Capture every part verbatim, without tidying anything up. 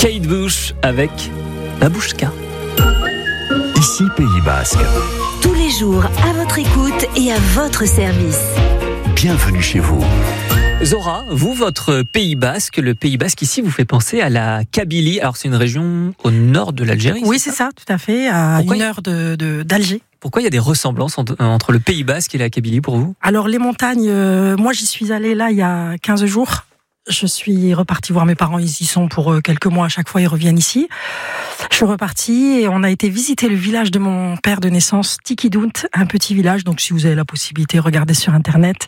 Kate Bush avec Babouchka. Ici Pays Basque. Tous les jours, à votre écoute et à votre service. Bienvenue chez vous. Zora, vous, votre Pays Basque, le Pays Basque ici vous fait penser à la Kabylie. Alors c'est une région au nord de l'Algérie. Oui, c'est ça, tout à fait, à Pourquoi une il... heure de, de, d'Alger. Pourquoi il y a des ressemblances entre, entre le Pays Basque et la Kabylie pour vous ? Alors les montagnes, euh, moi j'y suis allée là il y a quinze jours. Je suis repartie voir mes parents, ils y sont pour quelques mois, à chaque fois ils reviennent ici. Je suis repartie et on a été visiter le village de mon père de naissance, Tikidount, un petit village. Donc si vous avez la possibilité, regardez sur internet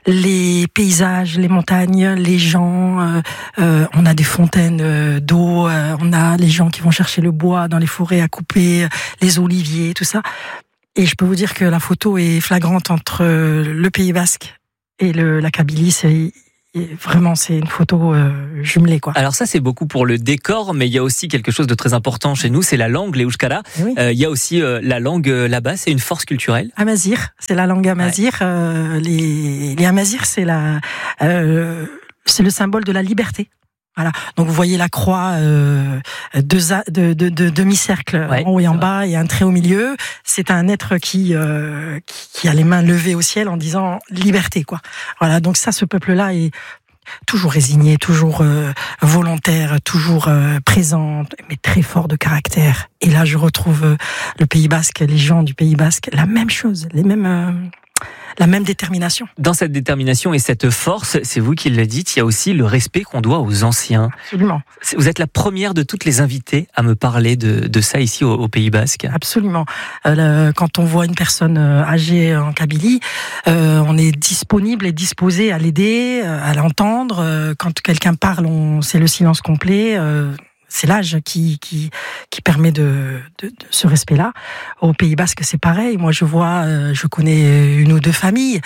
les paysages, les montagnes, les gens. Euh, euh, on a des fontaines euh, d'eau, euh, on a les gens qui vont chercher le bois dans les forêts à couper, euh, les oliviers, tout ça. Et je peux vous dire que la photo est flagrante entre le Pays Basque et le, la Kabylie. C'est vraiment, c'est une photo euh, jumelée, quoi. Alors ça, c'est beaucoup pour le décor, mais il y a aussi quelque chose de très important chez nous, c'est la langue, les Euskara. Oui. Euh, il y a aussi euh, la langue euh, là-bas, c'est une force culturelle. Amazir, c'est la langue amazir. Ouais. Euh, les, les Amazirs, c'est la, euh, c'est le symbole de la liberté. Voilà. Donc vous voyez la croix, euh, deux de, de, de demi-cercle, ouais, en haut et en bas, et un trait au milieu. C'est un être qui, euh, qui qui a les mains levées au ciel en disant liberté, quoi. Voilà. Donc ça, ce peuple-là est toujours résigné, toujours euh, volontaire, toujours euh, présent, mais très fort de caractère. Et là, je retrouve euh, le Pays Basque, les gens du Pays Basque, la même chose, les mêmes. Euh, La même détermination. Dans cette détermination et cette force, c'est vous qui le dites, il y a aussi le respect qu'on doit aux anciens. Absolument. Vous êtes la première de toutes les invitées à me parler de, de ça ici au, au Pays Basque. Absolument. Euh, quand on voit une personne âgée en Kabylie, euh, on est disponible et disposé à l'aider, à l'entendre. Quand quelqu'un parle, on, c'est le silence complet. Euh, C'est l'âge qui qui qui permet de, de, de ce respect-là. Au Pays Basque, c'est pareil. Moi, je vois, euh, je connais une ou deux familles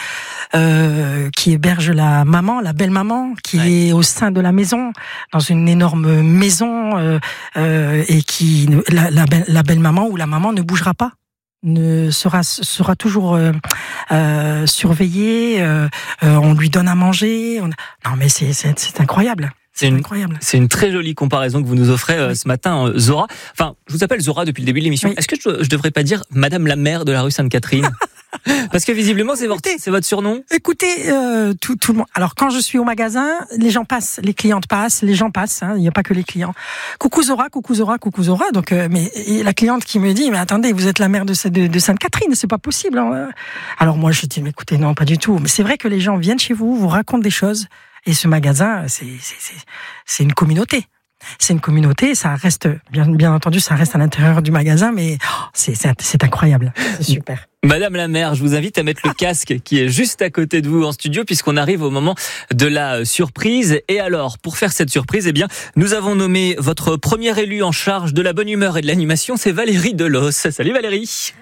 euh, qui hébergent la maman, la belle maman, qui ouais. est au sein de la maison, dans une énorme maison, euh, euh, et qui la, la, la belle maman ou la maman ne bougera pas, ne sera sera toujours euh, euh, surveillée. Euh, euh, on lui donne à manger. On... Non, mais c'est c'est, c'est incroyable. C'est une, incroyable. C'est une très jolie comparaison que vous nous offrez euh, oui. ce matin, euh, Zora. Enfin, je vous appelle Zora depuis le début de l'émission. Oui. Est-ce que je, je devrais pas dire Madame la maire de la rue Sainte-Catherine ? Parce que visiblement, c'est votre, c'est votre surnom. Écoutez, euh, tout, tout le monde. Alors, quand je suis au magasin, les gens passent, les clientes passent, les gens passent. Hein, il n'y a pas que les clients. Coucou Zora, coucou Zora, coucou Zora. Donc, euh, mais et la cliente qui me dit, mais attendez, vous êtes la maire de, de, de Sainte-Catherine, c'est pas possible. Hein. Alors moi, je dis, mais écoutez, non, pas du tout. Mais c'est vrai que les gens viennent chez vous, vous racontent des choses. Et ce magasin, c'est, c'est, c'est, c'est une communauté. C'est une communauté, ça reste, bien, bien entendu, ça reste à l'intérieur du magasin, mais oh, c'est, c'est, c'est incroyable. C'est super. Madame la maire, je vous invite à mettre le casque qui est juste à côté de vous en studio, puisqu'on arrive au moment de la surprise. Et alors, pour faire cette surprise, eh bien, nous avons nommé votre première élue en charge de la bonne humeur et de l'animation, c'est Valérie Delos. Salut Valérie.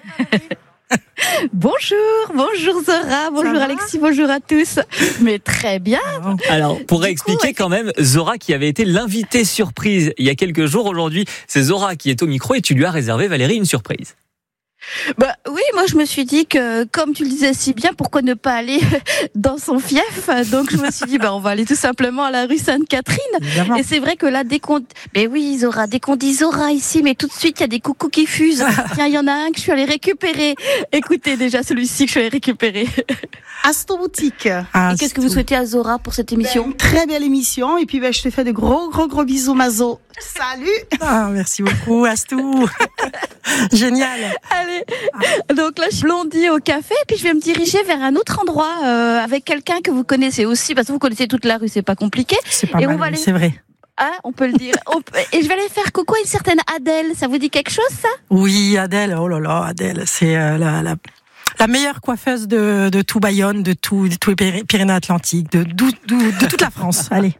Bonjour, bonjour Zora, bonjour Alexis, bonjour à tous. Mais très bien. Alors, pour expliquer quand même, Zora qui avait été l'invitée surprise il y a quelques jours, aujourd'hui, c'est Zora qui est au micro et tu lui as réservé, Valérie, une surprise. Bah oui, moi je me suis dit que, comme tu le disais si bien, pourquoi ne pas aller dans son fief ? Donc je me suis dit, bah on va aller tout simplement à la rue Sainte-Catherine. Évidemment. Et c'est vrai que là, dès qu'on, mais oui Zora, dès qu'on dit Zora ici, mais tout de suite il y a des coucous qui fusent. Tiens, il y en a un que je suis allée récupérer. Écoutez déjà celui-ci que je suis allée récupérer. Aston Boutique. Et qu'est-ce que vous souhaitez à Zora pour cette émission ? Ben, très belle émission. Et puis ben, je te fais de gros gros gros bisous Mazo. Salut. Ah, merci beaucoup Astou. Génial. Allez. Donc là, je blondis au café, puis je vais me diriger vers un autre endroit euh, avec quelqu'un que vous connaissez aussi, parce que vous connaissez toute la rue, c'est pas compliqué. C'est pas et mal, on va aller... c'est vrai. Ah, on peut le dire. Et je vais aller faire coucou à une certaine Adèle. Ça vous dit quelque chose, ça ? Oui, Adèle. Oh là là, Adèle, c'est euh, la, la la meilleure coiffeuse de, de tout Bayonne, de tout, de tous les Pyrénées-Atlantiques, de, de, de, de toute la France. Allez.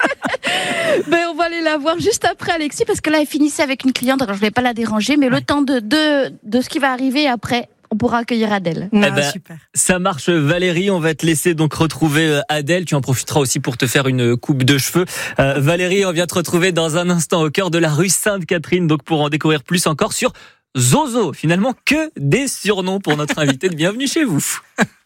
Ben, on va aller la voir juste après Alexis, parce que là, elle finissait avec une cliente, alors je ne vais pas la déranger, mais ouais. le temps de, de, de ce qui va arriver après, on pourra accueillir Adèle. Eh ben, super. Ça marche Valérie, on va te laisser donc retrouver Adèle, tu en profiteras aussi pour te faire une coupe de cheveux. Euh, Valérie, on vient te retrouver dans un instant au cœur de la rue Sainte-Catherine, donc pour en découvrir plus encore sur Zozo. Finalement, que des surnoms pour notre invité de Bienvenue chez vous.